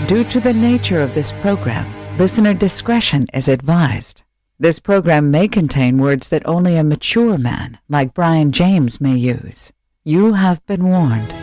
Due to the nature of this program, listener discretion is advised. This program may contain words that only a mature man, like Brian James, may use. You have been warned.